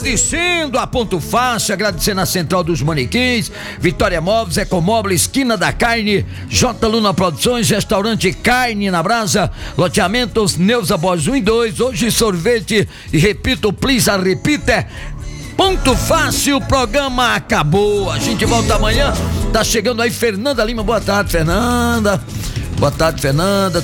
Agradecendo a Ponto Fácil, agradecendo a Central dos Manequins, Vitória Móveis, Ecomóvel, Esquina da Carne, J. Luna Produções, Restaurante Carne na Brasa, Loteamentos Neuza Borges 1 e 2, hoje sorvete, e repito, please, repita, Ponto Fácil, o programa acabou, a gente volta amanhã, tá chegando aí Fernanda Lima, boa tarde, Fernanda. Boa tarde, Fernanda.